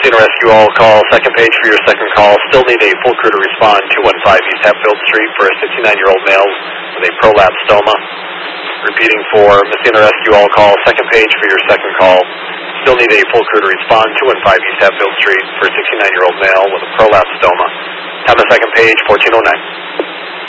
Messina Rescue All call, second page for your second call. Still need a full crew to respond, 215 East Hatfield Street for a 69-year-old male with a prolapsed stoma. Repeating for Messina Rescue All call, second page for your second call. Still need a full crew to respond, 215 East Hatfield Street for a 69-year-old male with a prolapsed stoma. Time of second page, 1409.